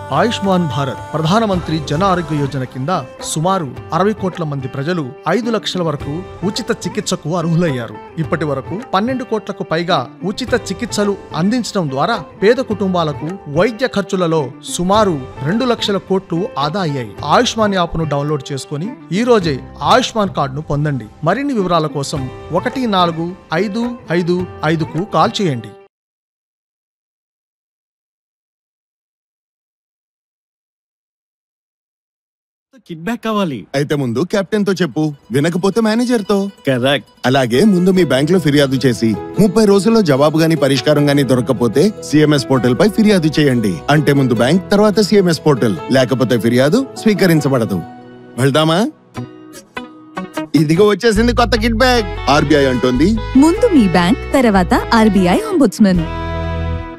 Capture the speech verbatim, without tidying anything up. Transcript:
ఆయుష్మాన్ భారత్ ప్రధానమంత్రి జన ఆరోగ్య యోజన కింద సుమారు అరవై కోట్ల మంది ప్రజలు ఐదు లక్షల వరకు ఉచిత చికిత్సకు అర్హులయ్యారు. ఇప్పటి వరకు పన్నెండు కోట్లకు పైగా ఉచిత చికిత్సలు అందించడం ద్వారా పేద కుటుంబాలకు వైద్య ఖర్చులలో సుమారు రెండు లక్షల కోట్లు ఆదా అయ్యాయి. ఆయుష్మాన్ యాప్ ను డౌన్లోడ్ చేసుకుని ఈ రోజే ఆయుష్మాన్ కార్డును పొందండి. మరిన్ని వివరాల కోసం ఒకటి నాలుగు ఐదు ఐదు ఐదుకు కాల్ చేయండి. కిట్ బ్యాక్ కావాలి అయితే ముందు కెప్టెన్ తో చెప్పు, వినకపోతే మేనేజర్ తో. కరెక్ట్. అలాగే ముందు మీ బ్యాంక్ లో ఫిర్యాదు చేసి ముప్పై రోజుల్లో జవాబు గాని పరిష్కారం గాని దొరకకపోతే సిఎంఎస్ పోర్టల్ పై ఫిర్యాదు చేయండి. అంటే ముందు బ్యాంక్, తర్వాత సిఎంఎస్ పోర్టల్, లేకపోతే ఫిర్యాదు స్వీకరించబడదు. వెళ్దామా? ఇదిగో వచ్చేసింది కొత్త కిట్ బ్యాక్. ఆర్బీఐ అంటోంది, ముందు మీ బ్యాంక్, తర్వాత ఆర్బీఐ అంబుడ్స్మన్.